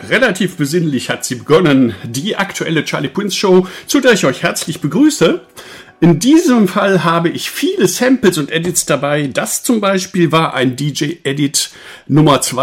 Relativ besinnlich hat sie begonnen, die aktuelle Charlie Prince Show, zu der ich euch herzlich begrüße. In diesem Fall habe ich viele Samples und Edits dabei. Das zum Beispiel war ein DJ-Edit Nummer 2